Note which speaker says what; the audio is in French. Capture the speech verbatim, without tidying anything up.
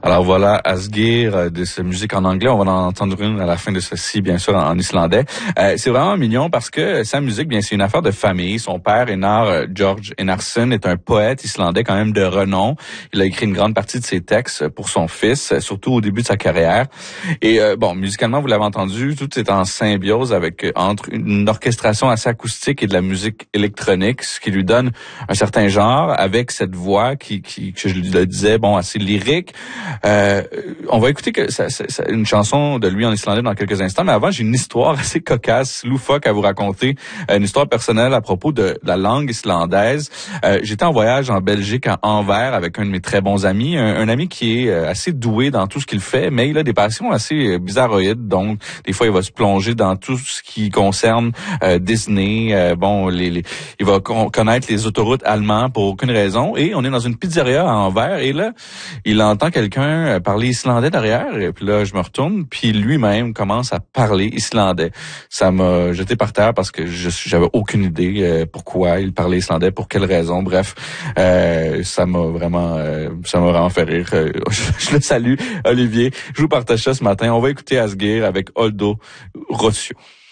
Speaker 1: Alors voilà, Asgeir, euh, de cette musique en anglais. On va en entendre une à la fin de ceci, bien sûr, en, en islandais. Euh, c'est vraiment mignon parce que sa musique, bien, c'est une affaire de famille. Son père, Einar euh, George Einarsson, est un poète islandais quand même de renom. Il a écrit une grande partie de ses textes pour son fils, surtout au début de sa carrière. Et euh, bon, musicalement, vous l'avez entendu, tout est en symbiose avec entre une orchestration assez acoustique et de la musique électronique, ce qui lui donne un certain genre, avec cette voix qui, qui que je le disais, bon, assez lyrique. Euh, on va écouter que ça, ça, ça, une chanson de lui en islandais dans quelques instants, mais avant, j'ai une histoire assez cocasse, loufoque à vous raconter, une histoire personnelle à propos de la langue islandaise. Euh, j'étais en voyage en Belgique, à Anvers, avec un de mes très bons amis, un, un ami qui est assez doué dans tout ce qu'il fait, mais il a des passions assez bizarroïdes, donc des fois, il va se plonger dans tout ce qui concerne euh, Disney, euh, bon, les, les, il va con- connaître les autoroutes allemands pour aucune raison, et on est dans une pizzeria à Anvers, et là, il entend quelqu'un parler islandais derrière, et puis là, je me retourne, puis lui-même commence à parler islandais. Ça m'a jeté par terre parce que je j'avais aucune idée euh, pourquoi il parlait islandais, pour quelle raison. Bref, euh, ça m'a vraiment, euh, ça m'a vraiment fait rire. Euh, je, je le salue, Olivier. Je vous partage ça ce matin. On va écouter Asgeir avec Oldo Rossio.